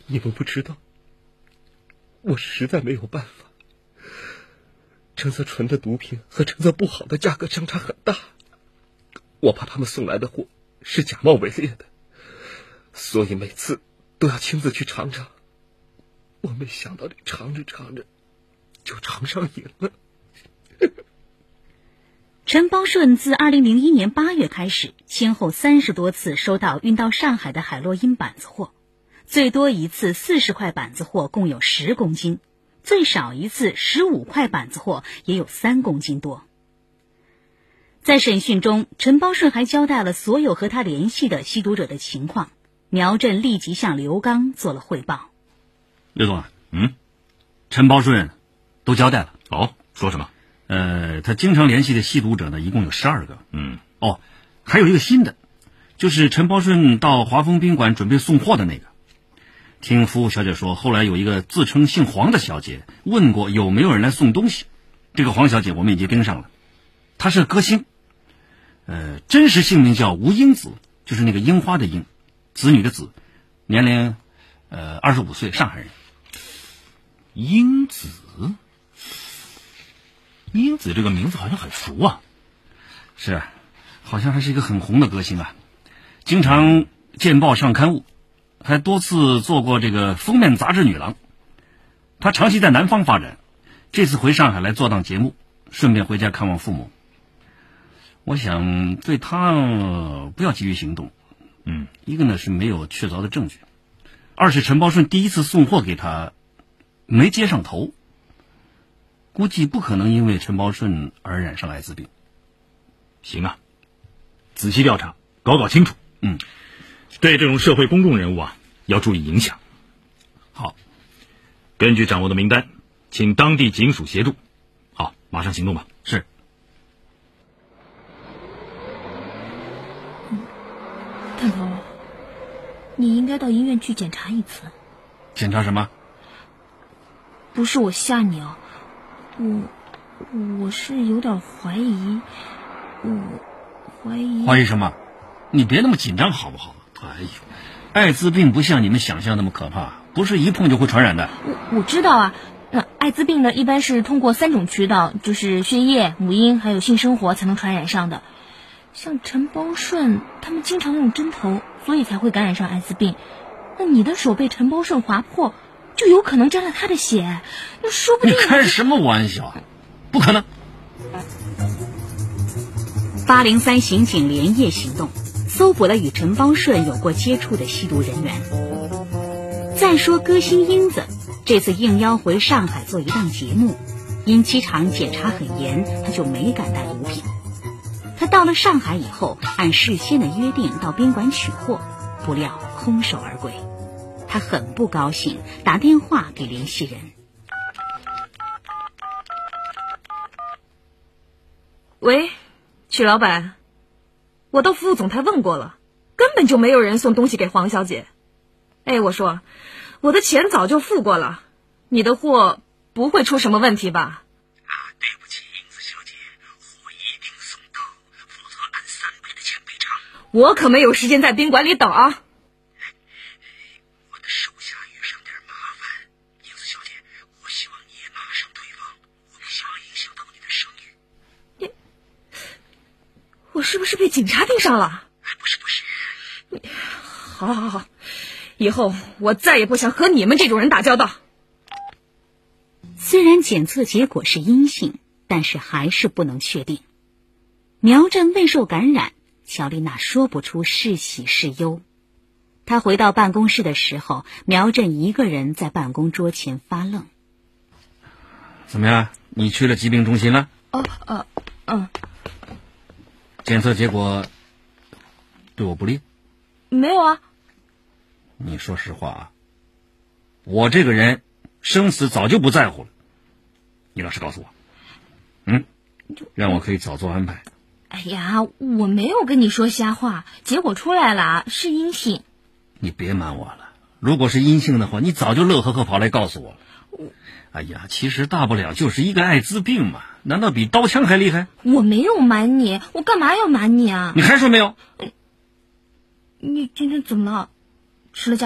你们不知道，我实在没有办法。橙色纯的毒品和橙色不好的价格相差很大，我怕他们送来的货是假冒伪劣的，所以每次都要亲自去尝尝。我没想到这尝着尝着就尝上瘾了。 陈包顺自2001年8月开始，先后30多次收到运到上海的海洛因板子货，最多一次40块板子货共有10公斤，最少一次15块板子货也有3公斤多。在审讯中，陈包顺还交代了所有和他联系的吸毒者的情况，苗振立即向刘刚做了汇报。 刘总啊，陈包顺都交代了。 哦，说什么？ 他经常联系的吸毒者呢，一共有12个。还有一个新的，就是陈包顺到华丰宾馆准备送货的那个。听服务小姐说，后来有一个自称姓黄的小姐问过有没有人来送东西，这个黄小姐我们已经盯上了，她是歌星，真实姓名叫吴英子，就是那个樱花的樱，子女的子，年龄25岁，上海人。 英子这个名字好像很熟啊。 是啊，好像还是一个很红的歌星啊，经常见报上刊物，还多次做过这个封面杂志女郎。她长期在南方发展，这次回上海来做档节目，顺便回家看望父母。我想对她不要急于行动。一个呢是没有确凿的证据，二是陈包顺第一次送货给她没接上头，估计不可能因为陈包顺而染上艾滋病。 行啊，仔细调查，搞清楚。对这种社会公众人物啊，要注意影响。 好， 根据掌握的名单，请当地警署协助。好，马上行动吧。 是。 探头，你应该到医院去检查一次。 检查什么？ 不是我吓你哦，我是有点怀疑， 怀疑什么？你别那么紧张好不好？艾滋病不像你们想象那么可怕，不是一碰就会传染的。 我知道啊，艾滋病呢一般是通过3种渠道，就是血液、母婴还有性生活才能传染上的。像陈包顺他们经常用针头，所以才会感染上艾滋病。那你的手被陈包顺划破，就有可能沾了他的血，那说不定…… 你开什么玩笑？不可能。 803刑警连夜行动，搜捕了与陈包顺有过接触的吸毒人员。再说歌星英子，这次应邀回上海做一档节目，因机场检查很严，他就没敢带毒品。他到了上海以后，按事先的约定到宾馆取货，不料空手而归。他很不高兴，打电话给联系人。 喂，曲老板，我到服务总台问过了，根本就没有人送东西给黄小姐。我说我的钱早就付过了，你的货不会出什么问题吧？ 对不起，英子小姐，货一定送到，否则按3倍的钱赔偿。 我可没有时间在宾馆里等啊。 我的手下遇上点麻烦，英子小姐，我希望你也马上退房，我不想影响到你的声誉。 我是不是被警察盯上了？ 不是。 好，以后我再也不想和你们这种人打交道。 虽然检测结果是阴性，但是还是不能确定。苗振未受感染，乔丽娜说不出是喜是忧。她回到办公室的时候，苗振一个人在办公桌前发愣。 怎么样？你去了疾病中心了？检测结果对我不利？ 没有啊。 你说实话啊，我这个人生死早就不在乎了，你老实告诉我，让我可以早做安排。 哎呀，我没有跟你说瞎话，结果出来了，是阴性。 你别瞒我了，如果是阴性的话，你早就乐呵呵跑来告诉我了。哎呀，其实大不了就是一个艾滋病嘛，难道比刀枪还厉害？ 我没有瞒你，我干嘛要瞒你啊？ 你还说没有？ 你今天怎么了？吃了